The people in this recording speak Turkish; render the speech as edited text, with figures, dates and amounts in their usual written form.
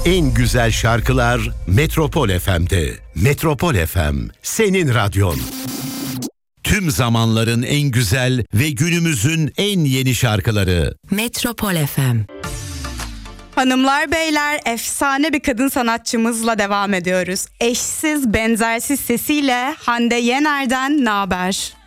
En güzel şarkılar Metropol FM'de. Metropol FM, senin radyon. Tüm zamanların en güzel ve günümüzün en yeni şarkıları. Metropol FM. Hanımlar beyler, efsane bir kadın sanatçımızla devam ediyoruz. Eşsiz benzersiz sesiyle Hande Yener'den naber?